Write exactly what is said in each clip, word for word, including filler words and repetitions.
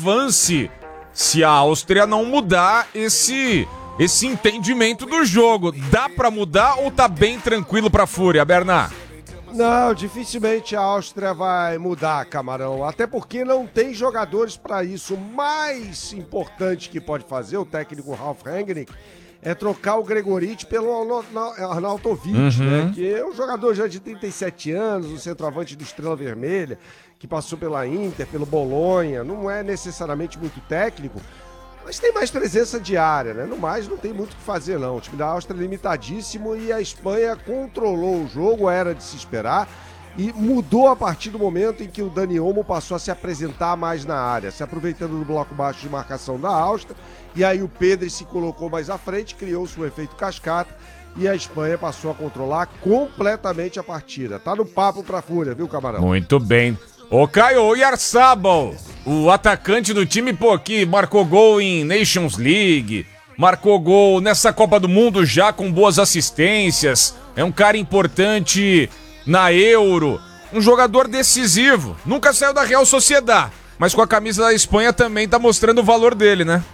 avance se a Áustria não mudar esse, esse entendimento do jogo. Dá pra mudar ou tá bem tranquilo pra Fúria, Bernard? Não, dificilmente a Áustria vai mudar, Camarão. Até porque não tem jogadores para isso. O mais importante que pode fazer o técnico Ralf Rangnick é trocar o Gregoritsch pelo Arnautovic, uhum. né? Que é um jogador já de trinta e sete anos, um centroavante do Estrela Vermelha, que passou pela Inter, pelo Bolonha. Não é necessariamente muito técnico, mas tem mais presença diária, né? No mais, não tem muito o que fazer, não. O time da Áustria é limitadíssimo e a Espanha controlou o jogo, era de se esperar, e mudou a partir do momento em que o Dani Olmo passou a se apresentar mais na área, se aproveitando do bloco baixo de marcação da Áustria, e aí o Pedri se colocou mais à frente, criou-se o efeito cascata, e a Espanha passou a controlar completamente a partida. Tá no papo pra Fúria, viu, Camarão? Muito bem. Ô Caio Oyarzabal, o atacante do time, pô, que marcou gol em Nations League, marcou gol nessa Copa do Mundo já com boas assistências, é um cara importante na Euro, um jogador decisivo, nunca saiu da Real Sociedad, mas com a camisa da Espanha também tá mostrando o valor dele, né?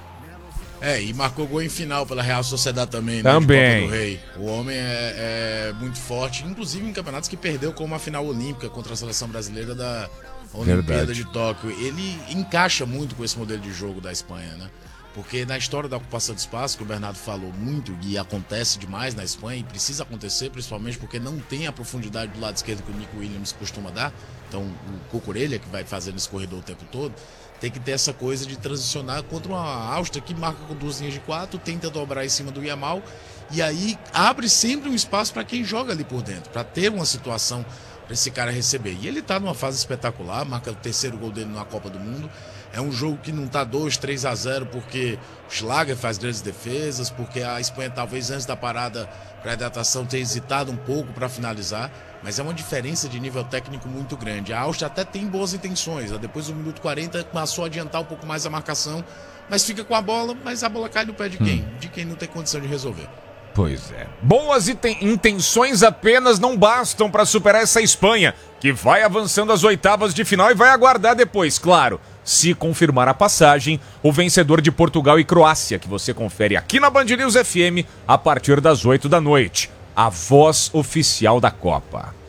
É, e marcou gol em final pela Real Sociedad também, né? Também. De Copa do Rei. O homem é, é muito forte, inclusive em campeonatos que perdeu, como a final olímpica contra a seleção brasileira da Olimpíada Verdade. de Tóquio. Ele encaixa muito com esse modelo de jogo da Espanha, né? Porque na história da ocupação de espaço, que o Bernardo falou muito, e acontece demais na Espanha, e precisa acontecer, principalmente porque não tem a profundidade do lado esquerdo que o Nico Williams costuma dar. Então, o Cucurella, que vai fazendo esse corredor o tempo todo, tem que ter essa coisa de transicionar contra uma Áustria que marca com duas linhas de quatro, tenta dobrar em cima do Yamal, e aí abre sempre um espaço para quem joga ali por dentro, para ter uma situação para esse cara receber. E ele tá numa fase espetacular, marca o terceiro gol dele na Copa do Mundo. É um jogo que não tá dois, três a zero porque o Schlager faz grandes defesas, porque a Espanha talvez antes da parada para hidratação tenha hesitado um pouco para finalizar, mas é uma diferença de nível técnico muito grande. A Áustria até tem boas intenções, depois do minuto quarenta passou a adiantar um pouco mais a marcação, mas fica com a bola, mas a bola cai no pé de quem? Hum. De quem não tem condição de resolver. Pois é. Boas intenções apenas não bastam para superar essa Espanha, que vai avançando às oitavas de final e vai aguardar depois, claro, se confirmar a passagem, o vencedor de Portugal e Croácia, que você confere aqui na Band News F M a partir das oito da noite. A voz oficial da Copa.